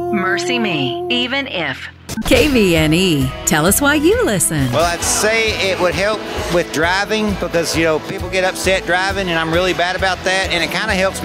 Mercy me, even if. KVNE. Tell us why you listen. Well, I'd say it would help with driving because, people get upset driving, and I'm really bad about that, and it kind of helps me